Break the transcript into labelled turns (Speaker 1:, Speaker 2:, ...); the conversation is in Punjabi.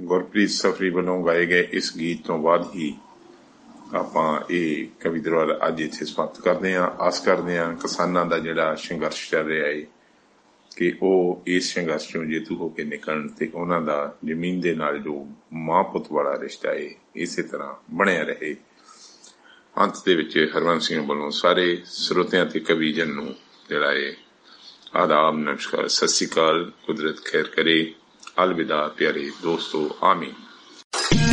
Speaker 1: ਗੁਰਪ੍ਰੀਤ ਸਫਰੀ ਵੱਲੋਂ ਗਾਏ ਗਏ ਇਸ ਗੀਤ ਤੋਂ ਬਾਅਦ ਹੀ ਆਪਾਂ ਇਹ ਕਵੀ ਦਰਬਾਰ ਅੱਜ ਇੱਥੇ ਸਮਾਪਤ ਕਰਦੇ ਹਾਂ। ਆਸ ਕਰਦੇ ਹਾਂ ਕਿਸਾਨਾਂ ਦਾ ਜਿਹੜਾ ਸੰਘਰਸ਼ ਚੱਲ ਰਿਹਾ ਹੈ ਕਿ ਉਹ ਇਸ ਸੰਘਰਸ਼ ਚੋਂ ਜੇਤੂ ਹੋ ਕੇ ਨਿਕਲਣ ਤੇ ਉਹਨਾਂ ਦਾ ਜ਼ਮੀਨ ਦੇ ਨਾਲ ਜੋ ਮਾਂ ਪੁੱਤ ਵਾਲਾ ਰਿਸ਼ਤਾ ਹੈ ਇਸੇ ਤਰ੍ਹਾਂ ਬਣਿਆ ਰਹੇ। ਅੰਤ ਦੇ ਵਿੱਚ ਹਰਵੰਸ ਸਿੰਘ ਵੱਲੋਂ ਸਾਰੇ ਸਰੋਤਿਆਂ ਤੇ ਕਵੀਜਨ ਨੂੰ ਜਿਹੜਾ ਹੈ आदाब, नमस्कार, सत श्री अकाल, कुदरत खैर करे, अलविदा प्यारे दोस्तों, आमीन।